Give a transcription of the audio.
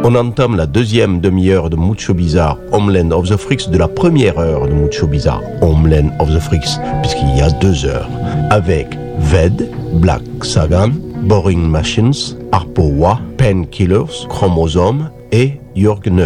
On entame la deuxième demi-heure de Mucho Bizarre, Homeland of the Freaks, de la première heure de Mucho Bizarre, Homeland of the Freaks, puisqu'il y a 2 heures, avec Ved, Black Sagan, Boring Machines, Harpowa, Painkillers, Chromosome et Jörg Neu.